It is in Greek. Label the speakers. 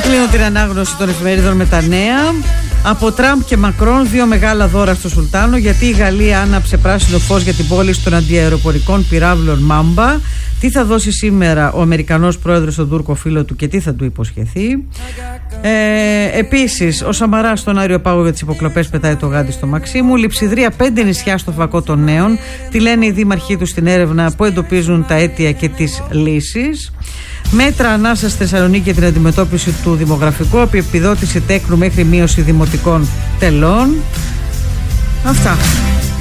Speaker 1: κλείνω την ανάγνωση των εφημερίδων με τα νέα. Από Τραμπ και Μακρόν, 2 μεγάλα δώρα στο Σουλτάνο, γιατί η Γαλλία άναψε πράσινο φως για την πώληση των αντιαεροπορικών πυράβλων Μάμπα. Τι θα δώσει σήμερα ο Αμερικανός πρόεδρος στον Τούρκο φίλο του και τι θα του υποσχεθεί. Επίσης, ο Σαμαράς στον Άριο Πάγο για τις υποκλοπές πετάει το γάντι στο Μαξίμου. Λειψιδρία 5 νησιά στο φακό των νέων. Τι λένε οι δήμαρχοί του στην έρευνα που εντοπίζουν τα αίτια και τις λύσεις. Μέτρα ανάσα στη Θεσσαλονίκη για την αντιμετώπιση του δημογραφικού, από επιδότηση τέκνου μέχρι μείωση δημοτικών τελών. Αυτά.